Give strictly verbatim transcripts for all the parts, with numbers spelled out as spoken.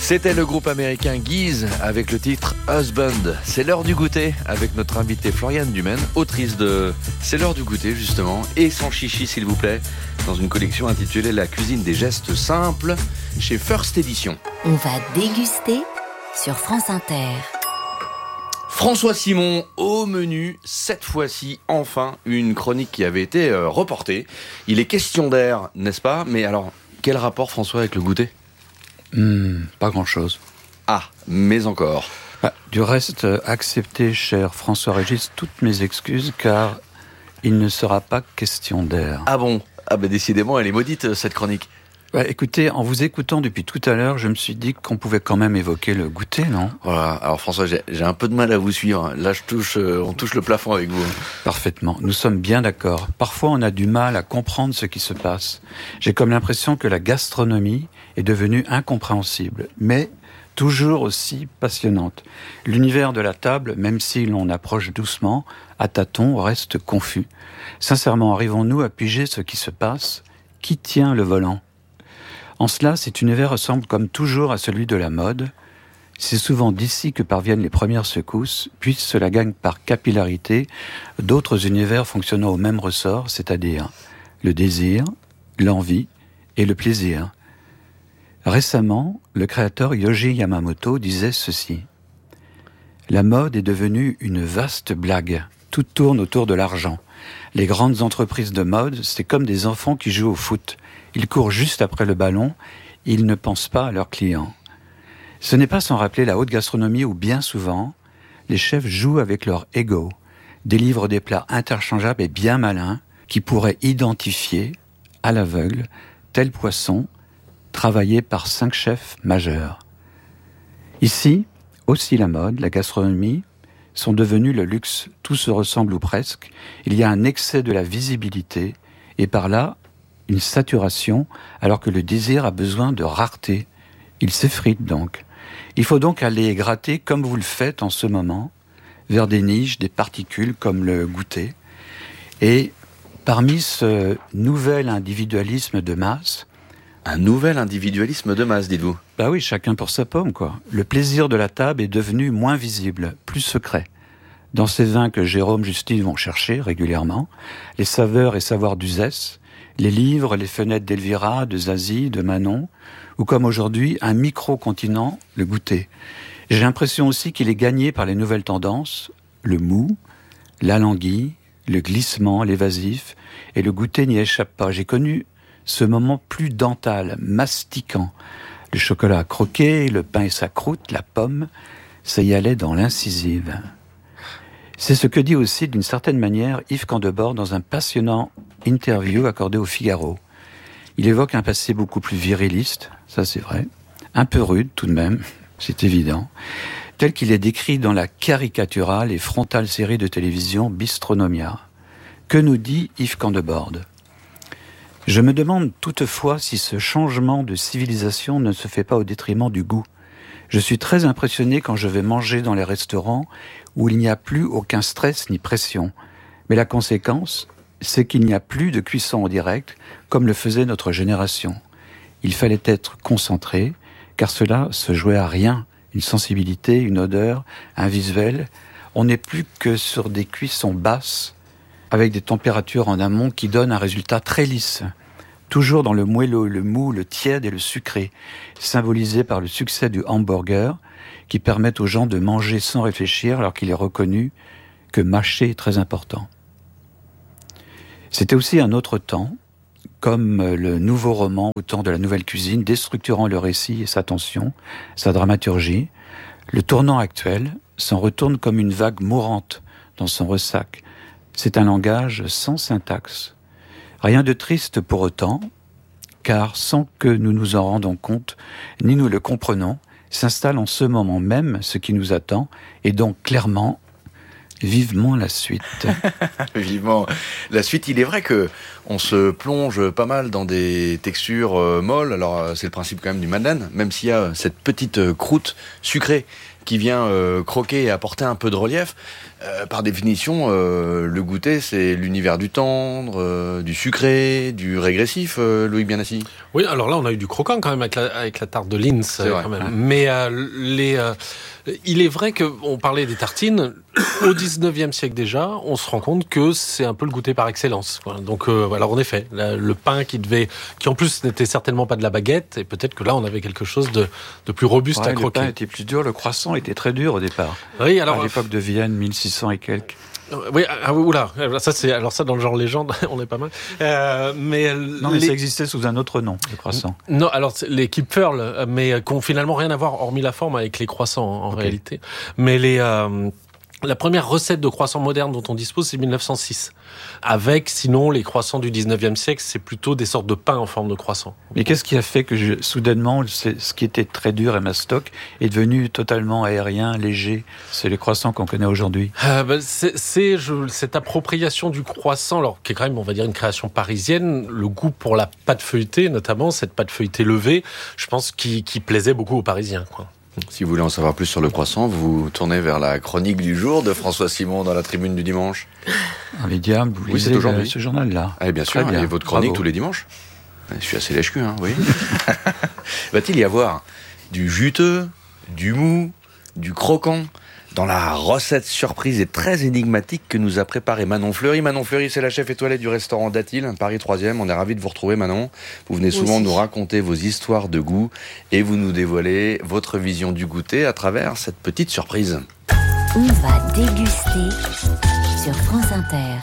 C'était le groupe américain Guise avec le titre Husband. C'est l'heure du goûter avec notre invitée Floriane Dumaine, autrice de C'est l'heure du goûter justement, et sans chichi s'il vous plaît, dans une collection intitulée La cuisine des gestes simples chez First Edition. On va déguster sur France Inter. François Simon au menu, cette fois-ci enfin une chronique qui avait été euh, reportée. Il est question d'air, n'est-ce pas? Mais alors, quel rapport François avec le goûter? Mmh, pas grand-chose. Ah, mais encore. Ah, du reste, acceptez, cher François-Régis, toutes mes excuses, car il ne sera pas question d'air. Ah bon? Ah ben décidément, elle est maudite, cette chronique. Ouais, écoutez, en vous écoutant depuis tout à l'heure, je me suis dit qu'on pouvait quand même évoquer le goûter, non? Voilà, alors François, j'ai, j'ai un peu de mal à vous suivre. Là, je touche, euh, on touche le plafond avec vous. Parfaitement, nous sommes bien d'accord. Parfois, on a du mal à comprendre ce qui se passe. J'ai comme l'impression que la gastronomie est devenue incompréhensible, mais toujours aussi passionnante. L'univers de la table, même si l'on approche doucement, à tâtons, reste confus. Sincèrement, arrivons-nous à piger ce qui se passe? Qui tient le volant? En cela, cet univers ressemble comme toujours à celui de la mode. C'est souvent d'ici que parviennent les premières secousses, puis cela gagne par capillarité d'autres univers fonctionnant au même ressort, c'est-à-dire le désir, l'envie et le plaisir. Récemment, le créateur Yohji Yamamoto disait ceci. « La mode est devenue une vaste blague. Tout tourne autour de l'argent. Les grandes entreprises de mode, c'est comme des enfants qui jouent au foot. Ils courent juste après le ballon, ils ne pensent pas à leurs clients. Ce n'est pas sans rappeler la haute gastronomie où bien souvent, les chefs jouent avec leur ego, délivrent des plats interchangeables et bien malins qui pourraient identifier, à l'aveugle, tel poisson travaillé par cinq chefs majeurs. Ici, aussi la mode, la gastronomie, sont devenus le luxe. Tout se ressemble ou presque. Il y a un excès de la visibilité et par là, une saturation, alors que le désir a besoin de rareté. Il s'effrite donc. Il faut donc aller gratter, comme vous le faites en ce moment, vers des niches, des particules comme le goûter. Et parmi ce nouvel individualisme de masse... Un nouvel individualisme de masse, dites-vous? Bah oui, chacun pour sa pomme, quoi. Le plaisir de la table est devenu moins visible, plus secret. Dans ces vins que Jérôme Justine vont chercher régulièrement, les saveurs et savoirs d'Uzès, les livres, les fenêtres d'Elvira, de Zazie, de Manon, ou comme aujourd'hui, un micro-continent, le goûter. J'ai l'impression aussi qu'il est gagné par les nouvelles tendances, le mou, l'alanguille, le glissement, l'évasif, et le goûter n'y échappe pas. J'ai connu ce moment plus dental, masticant. Le chocolat à croquer, le pain et sa croûte, la pomme, ça y allait dans l'incisive. C'est ce que dit aussi, d'une certaine manière, Yves Candebord dans un passionnant interview accordé au Figaro. Il évoque un passé beaucoup plus viriliste, ça c'est vrai, un peu rude tout de même, c'est évident, tel qu'il est décrit dans la caricaturale et frontale série de télévision Bistronomia. Que nous dit Yves Candebord ? Je me demande toutefois si ce changement de civilisation ne se fait pas au détriment du goût. Je suis très impressionné quand je vais manger dans les restaurants où il n'y a plus aucun stress ni pression. Mais la conséquence, c'est qu'il n'y a plus de cuisson en direct, comme le faisait notre génération. Il fallait être concentré, car cela se jouait à rien. Une sensibilité, une odeur, un visuel. On n'est plus que sur des cuissons basses, avec des températures en amont qui donnent un résultat très lisse. Toujours dans le moelleux, le mou, le tiède et le sucré, symbolisé par le succès du hamburger, qui permettent aux gens de manger sans réfléchir alors qu'il est reconnu que mâcher est très important. C'était aussi un autre temps, comme le nouveau roman au temps de la nouvelle cuisine, déstructurant le récit et sa tension, sa dramaturgie. Le tournant actuel s'en retourne comme une vague mourante dans son ressac. C'est un langage sans syntaxe. Rien de triste pour autant, car sans que nous nous en rendons compte, ni nous le comprenons, s'installe en ce moment même ce qui nous attend, et donc clairement, vivement la suite. Vivement la suite. Il est vrai que on se plonge pas mal dans des textures euh, molles. Alors euh, c'est le principe quand même du madeleine, même s'il y a cette petite euh, croûte sucrée qui vient euh, croquer et apporter un peu de relief. Euh, par définition, euh, le goûter, c'est l'univers du tendre, euh, du sucré, du régressif, euh, Loïc Bianassi. Oui, alors là, on a eu du croquant quand même avec la, avec la tarte de Linz. C'est vrai, quand même. hein. Mais euh, les, euh, il est vrai qu'on parlait des tartines. Au dix-neuvième siècle déjà, on se rend compte que c'est un peu le goûter par excellence. Quoi. Donc, euh, alors en effet, la, le pain qui devait, qui en plus n'était certainement pas de la baguette, et peut-être que là, on avait quelque chose de, de plus robuste ouais, à croquer. Le pain était plus dur, le croissant était très dur au départ. Oui, alors à l'époque de Vienne, mille six cents et quelques. Oui, ah, oula, ça c'est alors ça dans le genre légende, on est pas mal. Euh, mais non, mais les... ça existait sous un autre nom, le croissant. Non, alors les Kipferl, mais qui ont finalement rien à voir hormis la forme avec les croissants en okay. réalité. Mais les euh, la première recette de croissant moderne dont on dispose, c'est mille neuf cent six. Avec, sinon, les croissants du dix-neuvième siècle, c'est plutôt des sortes de pains en forme de croissant. Mais qu'est-ce qui a fait que, je, soudainement, ce qui était très dur et mastoc est devenu totalement aérien, léger? C'est les croissants qu'on connaît aujourd'hui. Euh, ben, c'est, c'est je, cette appropriation du croissant, alors, qui est quand même, on va dire, une création parisienne, le goût pour la pâte feuilletée, notamment, cette pâte feuilletée levée, je pense, qui, qui plaisait beaucoup aux Parisiens, quoi. Si vous voulez en savoir plus sur le croissant, vous vous tournez vers la chronique du jour de François Simon dans la Tribune du dimanche. Ah, les diables, vous oui, c'est aujourd'hui. Ce journal-là. Ah, bien sûr, bien. Et votre chronique Bravo. Tous les dimanches. Je suis assez lèche-cul, hein, oui. Va-t-il y avoir du juteux, du mou, du croquant dans la recette surprise et très énigmatique que nous a préparée Manon Fleury. Manon Fleury, c'est la chef étoilée du restaurant Datil, Paris troisième. On est ravis de vous retrouver, Manon. Vous venez souvent Aussi. nous raconter vos histoires de goût et vous nous dévoilez votre vision du goûter à travers cette petite surprise. On va déguster sur France Inter.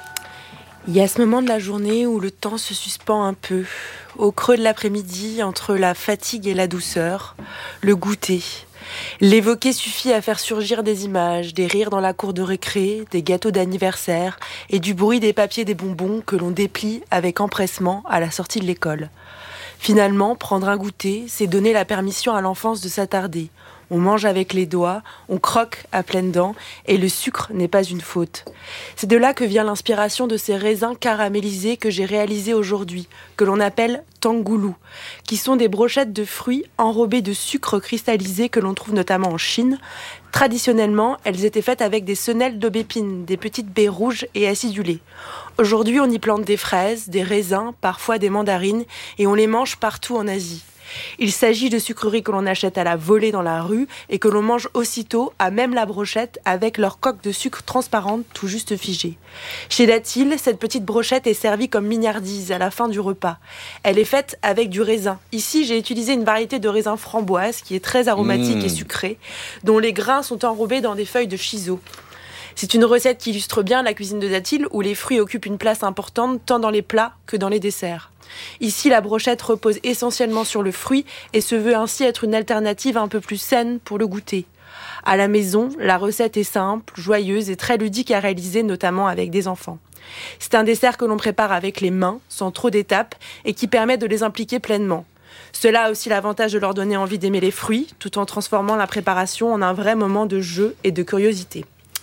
Il y a ce moment de la journée où le temps se suspend un peu. Au creux de l'après-midi, entre la fatigue et la douceur, le goûter. L'évoquer suffit à faire surgir des images, des rires dans la cour de récré, des gâteaux d'anniversaire et du bruit des papiers des bonbons que l'on déplie avec empressement à la sortie de l'école. Finalement, prendre un goûter, c'est donner la permission à l'enfance de s'attarder. On mange avec les doigts, on croque à pleines dents, et le sucre n'est pas une faute. C'est de là que vient l'inspiration de ces raisins caramélisés que j'ai réalisés aujourd'hui, que l'on appelle tangoulou, qui sont des brochettes de fruits enrobées de sucre cristallisé que l'on trouve notamment en Chine. Traditionnellement, elles étaient faites avec des senelles d'aubépine, des petites baies rouges et acidulées. Aujourd'hui, on y plante des fraises, des raisins, parfois des mandarines, et on les mange partout en Asie. Il s'agit de sucreries que l'on achète à la volée dans la rue et que l'on mange aussitôt à même la brochette avec leur coque de sucre transparente tout juste figée. Chez Datil, cette petite brochette est servie comme mignardise à la fin du repas. Elle est faite avec du raisin. Ici, j'ai utilisé une variété de raisin framboise qui est très aromatique mmh. et sucrée, dont les grains sont enrobés dans des feuilles de shiso. C'est une recette qui illustre bien la cuisine de Datil où les fruits occupent une place importante tant dans les plats que dans les desserts. Ici, la brochette repose essentiellement sur le fruit et se veut ainsi être une alternative un peu plus saine pour le goûter. À la maison, la recette est simple, joyeuse et très ludique à réaliser, notamment avec des enfants. C'est un dessert que l'on prépare avec les mains, sans trop d'étapes, et qui permet de les impliquer pleinement. Cela a aussi l'avantage de leur donner envie d'aimer les fruits, tout en transformant la préparation en un vrai moment de jeu et de curiosité.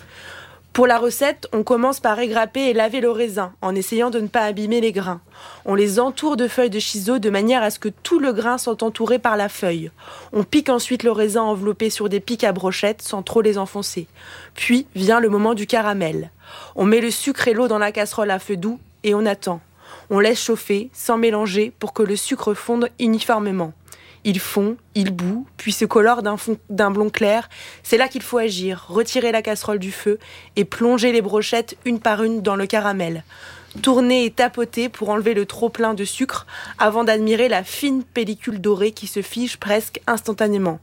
Pour la recette, on commence par égrapper et laver le raisin, en essayant de ne pas abîmer les grains. On les entoure de feuilles de shiso de manière à ce que tout le grain soit entouré par la feuille. On pique ensuite le raisin enveloppé sur des pics à brochettes sans trop les enfoncer. Puis vient le moment du caramel. On met le sucre et l'eau dans la casserole à feu doux et on attend. On laisse chauffer, sans mélanger, pour que le sucre fonde uniformément. Il fond, il bout, puis se colore d'un, fond, d'un blond clair. C'est là qu'il faut agir, retirer la casserole du feu et plonger les brochettes une par une dans le caramel. Tourner et tapoter pour enlever le trop-plein de sucre avant d'admirer la fine pellicule dorée qui se fige presque instantanément.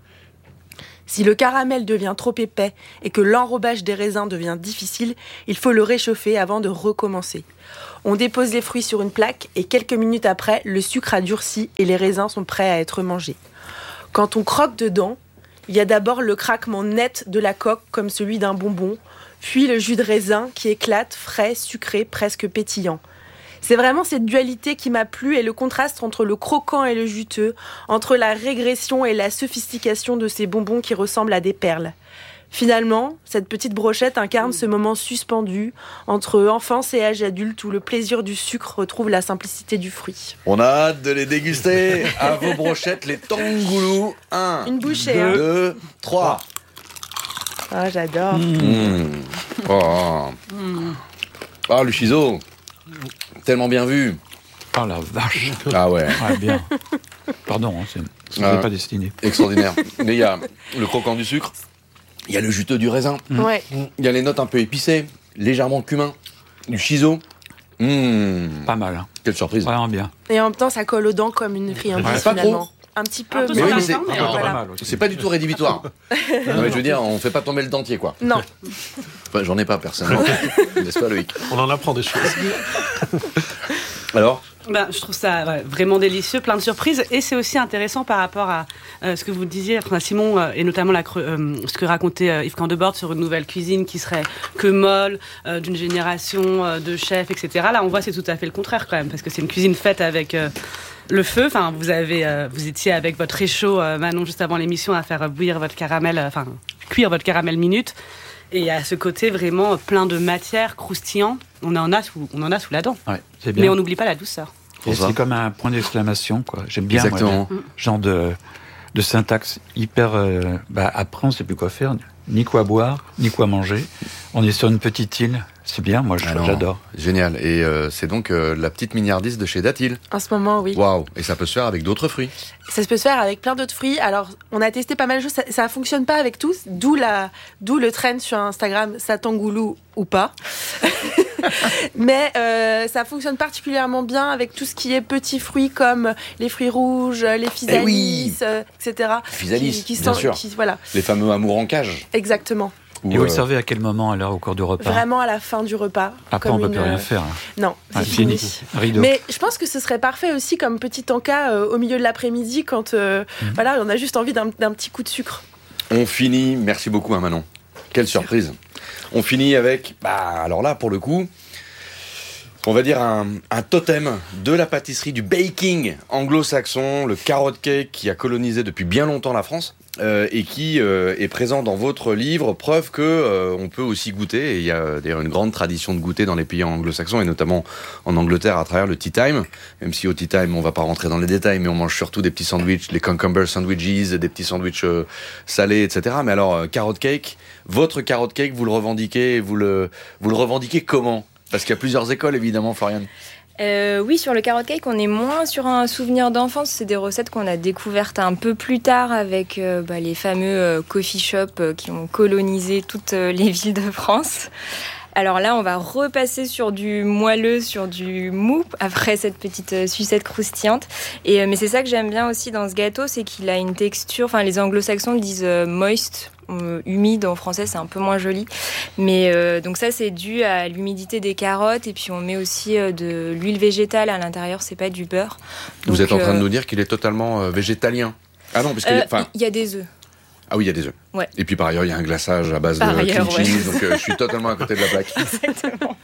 Si le caramel devient trop épais et que l'enrobage des raisins devient difficile, il faut le réchauffer avant de recommencer. On dépose les fruits sur une plaque et quelques minutes après, le sucre a durci et les raisins sont prêts à être mangés. Quand on croque dedans, il y a d'abord le craquement net de la coque comme celui d'un bonbon, puis le jus de raisin qui éclate, frais, sucré, presque pétillant. C'est vraiment cette dualité qui m'a plu et le contraste entre le croquant et le juteux, entre la régression et la sophistication de ces bonbons qui ressemblent à des perles. Finalement, cette petite brochette incarne ce moment suspendu entre enfance et âge adulte où le plaisir du sucre retrouve la simplicité du fruit. On a hâte de les déguster. À vos brochettes, les Tangoulou. Un, Une bouchée, deux, hein. trois. Ah, j'adore. Mmh. Oh. Ah, le chiso. Tellement bien vu. Oh la vache. Ah ouais. Ah, bien. Pardon, hein, c'est, c'est Ah. pas destiné. Extraordinaire. Mais il y a le croquant du sucre, il y a le juteux du raisin, Ouais. il y a les notes un peu épicées, légèrement cumin, du chiso. Mmh. Pas mal. Hein. Quelle surprise. Vraiment bien. Et en même temps, ça colle aux dents comme une friandise, Ouais, pas finalement. trop. Un petit peu, Un peu Mais sur oui, la mais c'est- fin, mais Ah, voilà. Pas mal aussi. C'est pas du tout rédhibitoire. Non, mais je veux dire, on fait pas tomber le dentier, quoi. Non. Enfin, j'en ai pas, personnellement. N'est-ce pas, Loïc? On en apprend des choses. Alors? Ben, je trouve ça ouais, vraiment délicieux, plein de surprises. Et c'est aussi intéressant par rapport à euh, ce que vous disiez, enfin, Simon, euh, et notamment la, cre- euh, ce que racontait euh, Yves Candebord sur une nouvelle cuisine qui serait que molle, euh, d'une génération euh, de chefs, et cetera. Là, on voit c'est tout à fait le contraire quand même, parce que c'est une cuisine faite avec euh, le feu. Enfin, vous, avez, euh, vous étiez avec votre réchaud, euh, Manon, juste avant l'émission, à faire bouillir votre caramel, euh, enfin, cuire votre caramel minute. Et il y a ce côté vraiment plein de matière, croustillant. On en a sous, on en a sous la dent. Ouais, c'est bien. Mais on n'oublie pas la douceur. Et ça. c'est comme un point d'exclamation, quoi. J'aime bien, Exactement. moi, le genre de, de syntaxe hyper... euh, bah, après, on sait plus quoi faire, ni quoi boire, ni quoi manger. On est sur une petite île. C'est bien, moi, je- Ah non, j'adore. Génial. Et euh, c'est donc euh, la petite mignardise de chez Datil. En ce moment, oui. Waouh. Et ça peut se faire avec d'autres fruits. Ça se peut se faire avec plein d'autres fruits. Alors, on a testé pas mal de choses. Ça, ça fonctionne pas avec tous. D'où la, d'où le trend sur Instagram, ça tangoulou ou pas. Mais euh, ça fonctionne particulièrement bien avec tout ce qui est petits fruits comme les fruits rouges, les physalis, Eh oui. euh, et cetera. Physalis, qui, qui bien sont- sûr. qui- voilà, Les fameux amours en cage. exactement. Et Ou, vous le euh, servez à quel moment, alors, au cours du repas? Vraiment à la fin du repas. Après, comme on peut une, plus rien euh, faire. Là. Non, c'est Ah, fini. fini. Rideau. Mais je pense que ce serait parfait aussi comme petit encas euh, au milieu de l'après-midi quand euh, Mhm. voilà, on a juste envie d'un, d'un petit coup de sucre. On finit, merci beaucoup hein, Manon. Quelle surprise. On finit avec, bah alors là pour le coup, on va dire un, un totem de la pâtisserie, du baking anglo-saxon, le carrot cake qui a colonisé depuis bien longtemps la France. Euh, et qui euh, est présent dans votre livre, preuve que euh, on peut aussi goûter, et il y a d'ailleurs une grande tradition de goûter dans les pays anglo-saxons, et notamment en Angleterre à travers le tea time, même si au tea time on va pas rentrer dans les détails, mais on mange surtout des petits sandwichs, les cucumber sandwiches, des petits sandwichs euh, salés, et cetera. Mais alors, euh, carrot cake, votre carrot cake, vous le revendiquez, vous le, vous le revendiquez comment? Parce qu'il y a plusieurs écoles évidemment, Floriane. Euh, oui, sur le carrot cake, on est moins sur un souvenir d'enfance. C'est des recettes qu'on a découvertes un peu plus tard avec euh, bah, les fameux euh, coffee shops euh, qui ont colonisé toutes euh, les villes de France. Alors là, on va repasser sur du moelleux, sur du mou, après cette petite euh, sucette croustillante. Et, euh, mais c'est ça que j'aime bien aussi dans ce gâteau, c'est qu'il a une texture, enfin les anglo-saxons le disent euh, moist, euh, humide, en français c'est un peu moins joli. Mais euh, donc ça c'est dû à l'humidité des carottes, et puis on met aussi euh, de l'huile végétale à l'intérieur, c'est pas du beurre. Vous Donc, êtes en train de euh, nous dire qu'il est totalement euh, végétalien. Ah non, parce qu'il euh, y a- enfin, il y a des œufs. ah oui, il y a des œufs. Ouais. Et puis par ailleurs, il y a un glaçage à base Par de ailleurs, cream ouais. cheese, donc euh, je suis totalement à côté de la plaque. Exactement.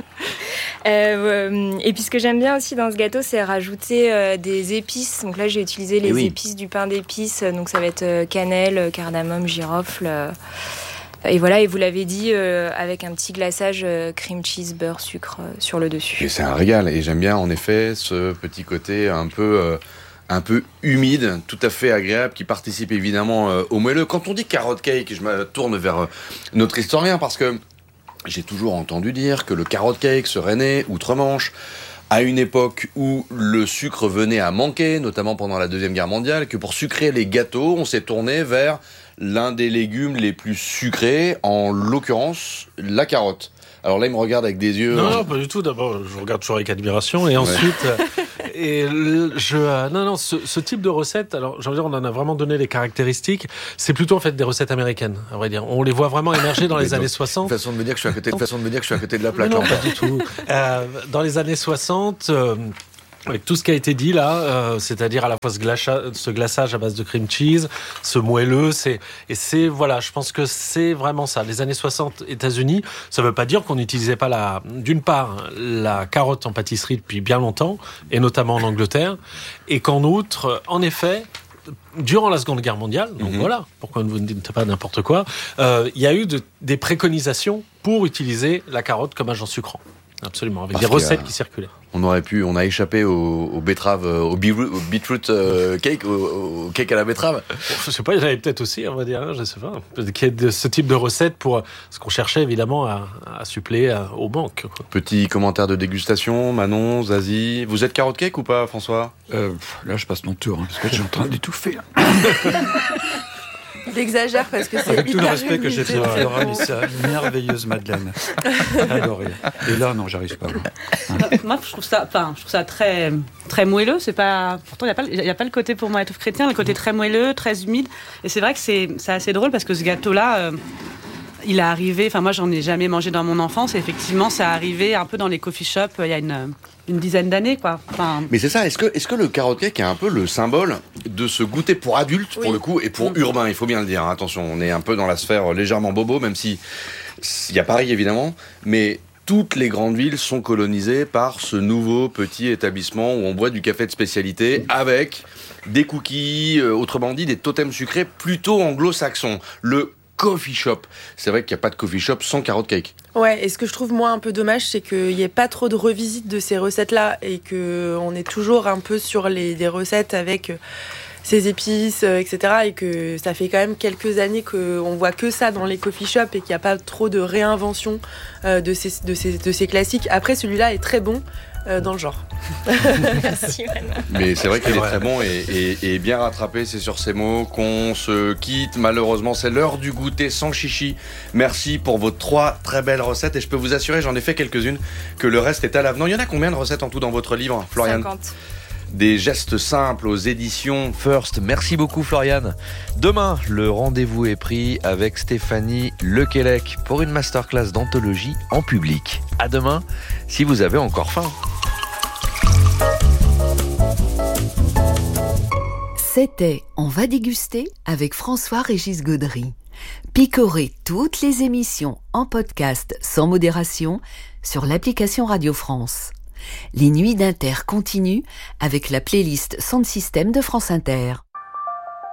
Euh, et puis ce que j'aime bien aussi dans ce gâteau, c'est rajouter euh, des épices. Donc là, j'ai utilisé les Eh oui. épices du pain d'épices. Donc ça va être euh, cannelle, cardamome, girofle. euh, et voilà, et vous l'avez dit, euh, avec un petit glaçage euh, cream cheese, beurre, sucre euh, sur le dessus. Et c'est un régal. Et j'aime bien, en effet, ce petit côté un peu, euh, un peu humide, tout à fait agréable, qui participe évidemment euh, au moelleux. Quand on dit carrot cake, je me tourne vers euh, notre historien, parce que j'ai toujours entendu dire que le carrot cake serait né outre-Manche, à une époque où le sucre venait à manquer, notamment pendant la Deuxième Guerre mondiale, que pour sucrer les gâteaux, on s'est tourné vers l'un des légumes les plus sucrés, en l'occurrence la carotte. Alors là, il me regarde avec des yeux... Non, non, pas du tout. D'abord, je regarde toujours avec admiration. Et ensuite, euh, et le- je, euh, non, non, ce, ce type de recette, alors, j'ai envie de dire, on en a vraiment donné les caractéristiques. C'est plutôt, en fait, des recettes américaines, à vrai dire. On les voit vraiment émerger dans Mais les donc, années soixante. Façon de me dire que je suis à côté, de façon de me dire que je suis à côté de la plaque. Non, là, non, en pas fait. du tout. Euh, dans les années soixante, euh, avec tout ce qui a été dit là, euh, c'est-à-dire à la fois ce, glacha, ce glaçage à base de cream cheese, ce moelleux, c'est, et c'est, voilà, je pense que c'est vraiment ça. Les années soixante, États-Unis, ça ne veut pas dire qu'on n'utilisait pas, la, d'une part, la carotte en pâtisserie depuis bien longtemps, et notamment en Angleterre, et qu'en outre, en effet, durant la Seconde Guerre mondiale, donc mm-hmm. voilà, pourquoi vous ne dites pas n'importe quoi, euh, il y a eu de, des préconisations pour utiliser la carotte comme agent sucrant. Absolument, avec Parce des recettes a... qui circulaient. On aurait pu, on a échappé aux, aux betteraves, au, beetroot, au beetroot euh, cake, au, au cake à la betterave. Je sais pas, il y en avait peut-être aussi, on va dire, hein, je sais pas. Qu'il y ait de, ce type de recettes pour ce qu'on cherchait évidemment à, à suppléer à, aux banques. Quoi. Petit commentaire de dégustation, Manon, Zazie. Vous êtes carotte cake ou pas, François ? euh, Là, je passe mon tour, hein, parce que je suis en train d'étouffer. Il exagère parce que c'est Avec hyper tout le respect que j'ai fait à humide. Flora, mais sa merveilleuse Madeleine. Adoré. Et là, non, j'arrive pas. Hein. Moi, je trouve ça, enfin, je trouve ça très, très moelleux. C'est pas, pourtant, il n'y a pas, il y a pas le côté pour moi étouffe chrétien, le côté très moelleux, très humide. Et c'est vrai que c'est, c'est assez drôle parce que ce gâteau-là, euh, il est arrivé. Enfin, moi, j'en ai jamais mangé dans mon enfance. Et effectivement, ça est arrivé un peu dans les coffee shops euh, il y a une. une dizaine d'années, quoi. Enfin... Mais c'est ça, est-ce que, est-ce que le carotte cake est un peu le symbole de ce goûter pour adultes, oui. pour le coup, et pour mmh. urbain, il faut bien le dire, hein. Attention, on est un peu dans la sphère légèrement bobo, même si il y a Paris, évidemment, mais toutes les grandes villes sont colonisées par ce nouveau petit établissement où on boit du café de spécialité avec des cookies, euh, autrement dit, des totems sucrés plutôt anglo-saxons. Le coffee shop. C'est vrai qu'il n'y a pas de coffee shop sans carotte cake. Ouais, et ce que je trouve moi un peu dommage, c'est qu'il n'y ait pas trop de revisite de ces recettes-là et qu'on est toujours un peu sur les, des recettes avec ces épices, et cetera. Et que ça fait quand même quelques années qu'on voit que ça dans les coffee shops et qu'il n'y a pas trop de réinvention euh, de, ces, de, ces, de ces classiques. Après, celui-là est très bon. Euh, dans le genre. Merci, Manon. Mais c'est vrai qu'il est très bon et, et, et bien rattrapé, c'est sur ces mots qu'on se quitte. Malheureusement, c'est l'heure du goûter sans chichi. Merci pour vos trois très belles recettes et je peux vous assurer, j'en ai fait quelques-unes, que le reste est à l'avenant. Il y en a combien de recettes en tout dans votre livre, Floriane ? cinquante. Des gestes simples aux éditions First. Merci beaucoup, Floriane. Demain, le rendez-vous est pris avec Stéphanie Lequelec pour une masterclass d'anthologie en public. À demain, si vous avez encore faim. C'était On va déguster avec François-Régis Gaudry. Picorez toutes les émissions en podcast sans modération sur l'application Radio France. Les nuits d'Inter continuent avec la playlist Sound System de France Inter.